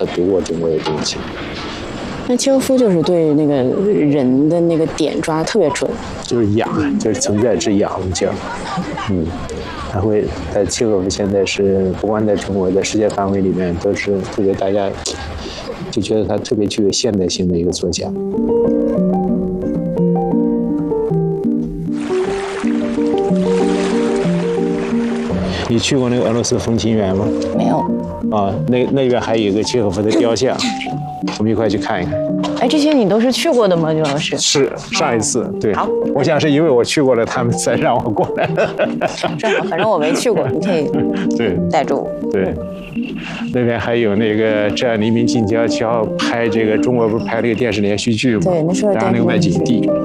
他读过中国的东西。 那契诃夫就是对那个人的那个点抓得特别准， 就是养，就是存在之养劲儿。他会，契诃夫现在是不光在中国，在世界范围里面都是特别大家就觉得他特别具有现代性的一个作家。你去过那个俄罗斯风情园吗？ 没有。 啊，那边还有一个契诃夫的雕像，我们一块去看一看。 哎，这些你都是去过的吗，刘老师？ 是上一次，对。我想是因为我去过了，他们才让我过来。 正好，反正我没去过，你可以对带着我。 对，那边还有那个这样黎明进悄悄拍这个中国不是拍了一个电视连续剧吗？ 对，那是然后那个外景地。